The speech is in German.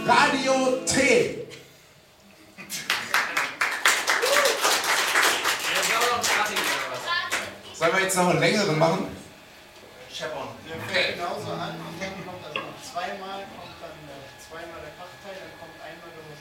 Radio T. Sollen wir jetzt noch einen längeren machen? Scheppern. Der fängt genauso an. Am Ende kommt also noch zweimal der Krachteil, dann kommt einmal